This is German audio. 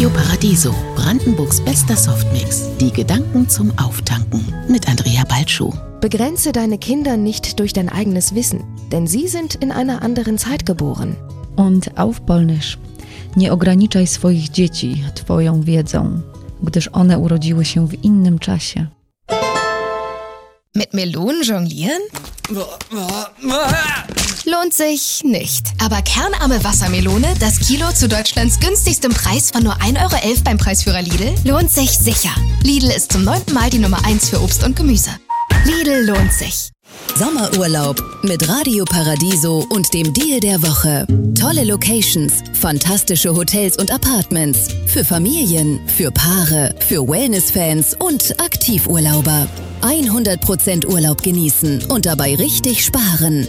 Radio Paradiso, Brandenburgs bester Softmix. Die Gedanken zum Auftanken mit Andrea Balschuh. Begrenze deine Kinder nicht durch dein eigenes Wissen, denn sie sind in einer anderen Zeit geboren. Und auf Polnisch. Nie ograniczaj swoich dzieci twoją wiedzą, gdyż one urodziły się w innym czasie. Mit Melonen jonglieren? Lohnt sich nicht. Aber kernarme Wassermelone, das Kilo zu Deutschlands günstigstem Preis von nur 1,11 € beim Preisführer Lidl, lohnt sich sicher. Lidl ist zum 9. Mal die Nummer 1 für Obst und Gemüse. Lidl lohnt sich. Sommerurlaub mit Radio Paradiso und dem Deal der Woche. Tolle Locations, fantastische Hotels und Apartments. Für Familien, für Paare, für Wellness-Fans und Aktivurlauber. 100% Urlaub genießen und dabei richtig sparen.